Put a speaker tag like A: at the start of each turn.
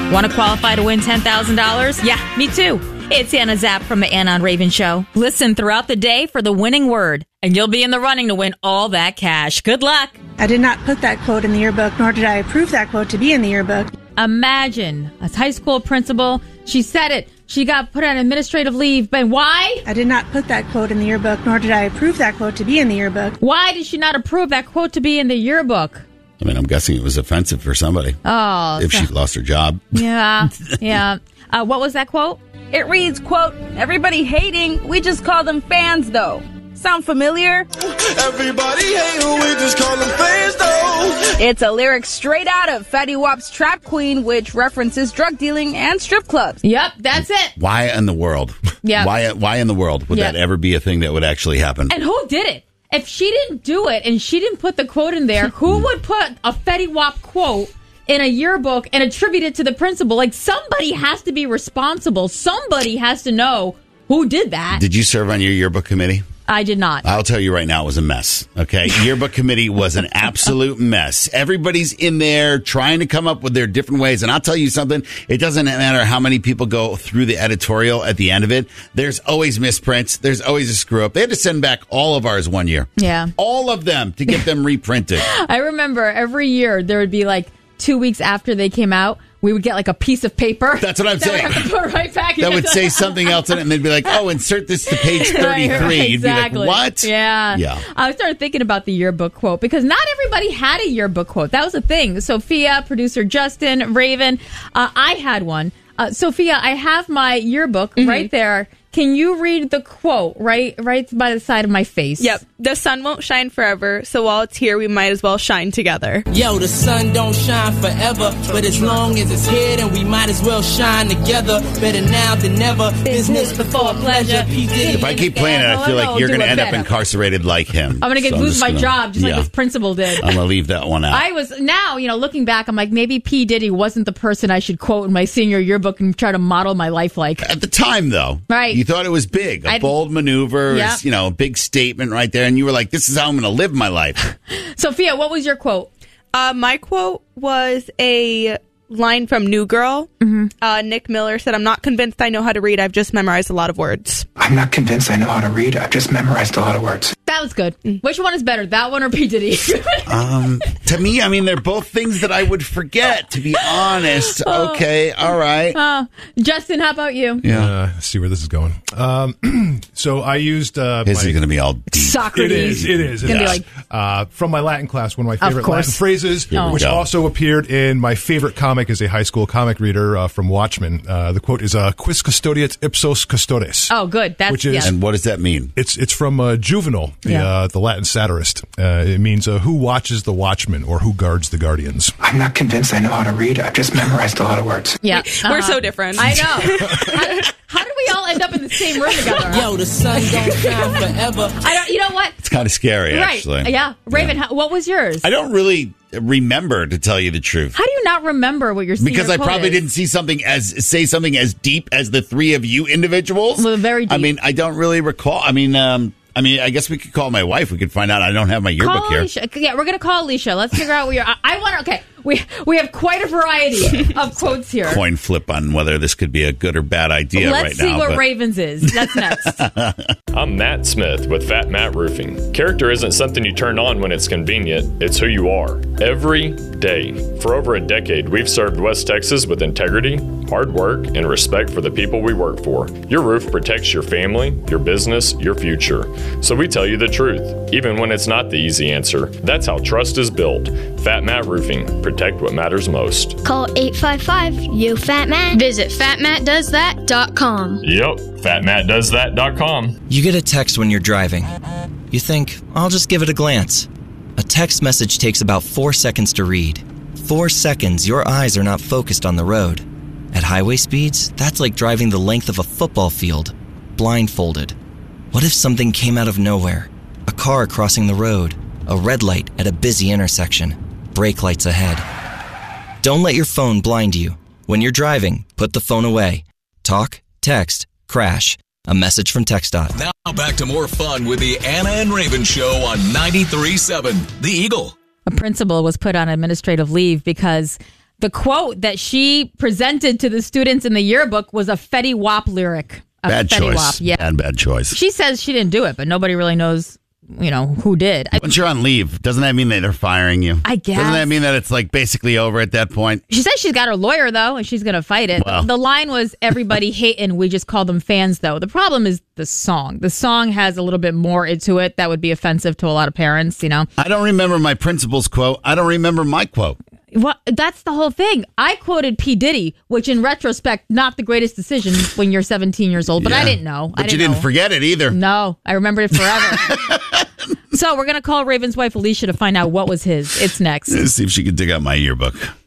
A: Want to qualify to win $10,000? Yeah, me too. It's Anna Zapp from the Anna and Raven Show. Listen throughout the day for the winning word, and you'll be in the running to win all that cash. Good luck.
B: I did not put that quote in the yearbook, nor did I approve that quote to be in the yearbook.
A: Imagine a high school principal. She said it. She got put on administrative leave. But why?
B: I did not put that quote in the yearbook, nor did I approve that quote to be in the yearbook.
A: Why did she not approve that quote to be in the yearbook?
C: I mean, I'm guessing it was offensive for somebody.
A: Oh.
C: If she lost her job.
A: Yeah, yeah. What was that quote?
D: It reads, quote, "Everybody hating, we just call them fans, though." Sound familiar?
E: Everybody hating, we just call them fans, though.
D: It's a lyric straight out of Fetty Wap's Trap Queen, which references drug dealing and strip clubs.
A: Yep, that's it.
C: Why in the world?
A: Yeah.
C: Why in the world would that ever be a thing that would actually happen?
A: And who did it? If she didn't do it and she didn't put the quote in there, who would put a Fetty Wap quote in a yearbook and attribute it to the principal? Like, somebody has to be responsible. Somebody has to know who did that.
C: Did you serve on your yearbook committee?
A: I did not.
C: I'll tell you right now, it was a mess. Okay. Yearbook committee was an absolute mess. Everybody's in there trying to come up with their different ways. And I'll tell you something. It doesn't matter how many people go through the editorial at the end of it. There's always misprints. There's always a screw up. They had to send back all of ours one year.
A: Yeah.
C: All of them to get them reprinted.
A: I remember every year there would be like 2 weeks after they came out, we would get like a piece of paper.
C: That's what I'm saying.
A: That we have to put right back
C: that would say something else in it, and they'd be like, "Oh, insert this to page 33."
A: Right,
C: You'd be
A: exactly.
C: like, "What?"
A: Yeah. I started thinking about the yearbook quote because not everybody had a yearbook quote. That was the thing. Sophia, producer Justin, Raven, I had one. Sophia, I have my yearbook right there. Can you read the quote right by the side of my face?
F: Yep. The sun won't shine forever, so while it's here, we might as well shine together.
G: Yo, the sun don't shine forever, but as long as it's here, then we might as well shine together. Better now than never. Business before pleasure.
C: If I keep playing it, I feel like you're going to end up incarcerated like him.
A: I'm going to lose my job just like this principal did.
C: I'm going to leave that one out.
A: I was now, looking back, I'm like, maybe P. Diddy wasn't the person I should quote in my senior yearbook and try to model my life like.
C: At the time, though.
A: Right.
C: You thought it was big. A bold maneuver.
A: Yep.
C: A big statement right there. And you were like, this is how I'm going to live my life.
A: Sophia, what was your quote?
F: My quote was a line from New Girl. Nick Miller said, "I'm not convinced I know how to read. I've just memorized a lot of words."
H: I'm not convinced I know how to read. I've just memorized a lot of words.
A: That was good. Which one is better, that one or P. Diddy?
C: To me, they're both things that I would forget, to be honest. Okay, all right.
A: Justin, how about you?
I: Yeah. Let's see where this is going. So I used...
C: This is going to be all deep.
A: Socrates.
I: It is.
A: It's going to be like...
I: from my Latin class, one of my favorite Latin phrases, which also appeared in my favorite comic as a high school comic reader from Watchmen. The quote is, "Quis custodiet ipsos custodes."
A: Oh, good. That's,
C: And what does that mean?
I: It's from Juvenal, the Latin satirist. It means who watches the watchman or who guards the guardians.
H: I'm not convinced I know how to read. I've just memorized a lot of words.
A: Yeah.
F: We're so different.
A: I know. How did we all end up in the same room together?
G: Yo, the sun don't shine forever.
A: You know what?
C: It's kind of scary, actually.
A: Right. Yeah. Raven, what was yours?
C: I don't really remember, to tell you the truth.
A: How do you not remember what your senior
C: Because I
A: quote
C: probably
A: is?
C: didn't say something as deep as the three of you individuals.
A: Well, very deep.
C: I don't really recall. I guess we could call my wife. We could find out. I don't have my yearbook
A: Call
C: here.
A: Alicia. Yeah, we're going to call Alicia. Let's figure out what you're... I want to... Okay, we have quite a variety of quotes here.
C: Coin flip on whether this could be a good or bad idea right now.
A: Let's see what Ravens is. That's next.
J: I'm Matt Smith with Fat Matt Roofing. Character isn't something you turn on when it's convenient. It's who you are. Every day. For over a decade, we've served West Texas with integrity, hard work, and respect for the people we work for. Your roof protects your family, your business, your future. So we tell you the truth, even when it's not the easy answer. That's how trust is built. Fat Matt Roofing. Protect what matters most.
K: Call 855-YO-FAT-MAT. Visit fatmattdoesthat.com.
J: Yep, fatmattdoesthat.com.
L: You get a text when you're driving. You think, I'll just give it a glance. A text message takes about 4 seconds to read. 4 seconds, your eyes are not focused on the road. At highway speeds, that's like driving the length of a football field, blindfolded. What if something came out of nowhere? A car crossing the road, a red light at a busy intersection, brake lights ahead. Don't let your phone blind you. When you're driving, put the phone away. Talk, text, crash. A message from TxDOT.
M: Now back to more fun with the Anna and Raven Show on 93.7 The Eagle.
A: A principal was put on administrative leave because The quote that she presented to the students in the yearbook was a Fetty Wap lyric.
C: Bad
A: Fetty
C: choice.
A: Wap, yeah.
C: Bad choice.
A: She says she didn't do it, but nobody really knows, who did.
C: Once you're on leave, doesn't that mean that they're firing you?
A: I guess.
C: Doesn't that mean that it's like basically over at that point?
A: She says she's got her lawyer, though, and she's going to fight it.
C: Well.
A: The line was, everybody hating, we just call them fans, though. The problem is the song. The song has a little bit more into it that would be offensive to a lot of parents,
C: I don't remember my principal's quote. I don't remember my quote.
A: Well, that's the whole thing. I quoted P. Diddy, which in retrospect, not the greatest decision when you're 17 years old, but I didn't know.
C: But you didn't forget it either.
A: No, I remembered it forever. So we're going to call Raven's wife, Alicia, to find out what was his. It's next.
C: Let's see if she can dig out my yearbook.